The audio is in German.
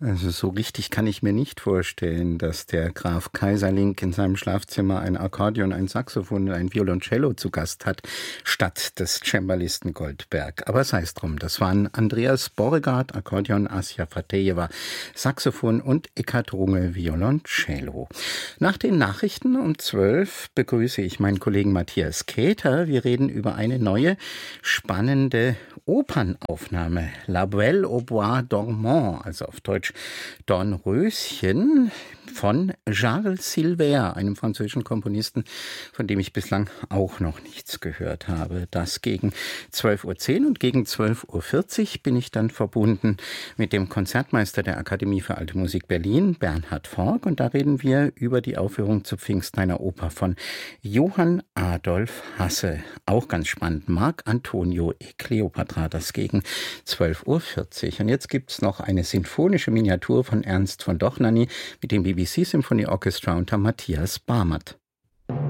Also so richtig kann ich mir nicht vorstellen, dass der Graf Kaiserling in seinem Schlafzimmer ein Akkordeon, ein Saxophon und ein Violoncello zu Gast hat, statt des Cembalisten Goldberg. Aber sei es drum, das waren Andreas Borregaard, Akkordeon, Asja Fatejeva, Saxophon und Eckhard Runge, Violoncello. Nach den Nachrichten um 12 begrüße ich meinen Kollegen Matthias Käther. Wir reden über eine neue, spannende Opernaufnahme. La Belle au Bois dormant, also auf Deutsch Dornröschen, von Charles Silver, einem französischen Komponisten, von dem ich bislang auch noch nichts gehört habe. Das gegen 12:10 Uhr und gegen 12:40 Uhr bin ich dann verbunden mit dem Konzertmeister der Akademie für Alte Musik Berlin, Bernhard Fork, und da reden wir über die Aufführung zu Pfingsten einer Oper von Johann Adolf Hasse. Auch ganz spannend, Marc Antonio e Cleopatra, das gegen 12:40 Uhr. Und jetzt gibt es noch eine sinfonische Miniatur von Ernst von Dochnany mit dem BBC Symphony Orchestra unter Matthias Barmert.